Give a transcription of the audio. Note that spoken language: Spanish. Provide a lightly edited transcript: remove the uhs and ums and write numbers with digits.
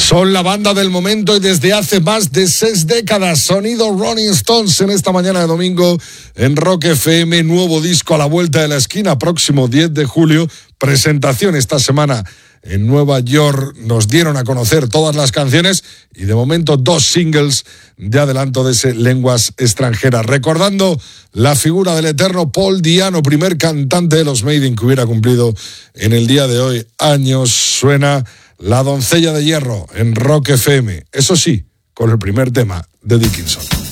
Son la banda del momento y desde hace más de 6 décadas. Sonido Rolling Stones en esta mañana de domingo en Rock FM. Nuevo disco a la vuelta de la esquina, próximo 10 de julio. Presentación esta semana en Nueva York. Nos dieron a conocer todas las canciones y de momento 2 singles de adelanto de ese Lenguas Extranjeras. Recordando la figura del eterno Paul Di'Anno, primer cantante de los Maiden que hubiera cumplido en el día de hoy años. Suena La Doncella de Hierro en Rock FM. Eso sí, con el primer tema de Dickinson.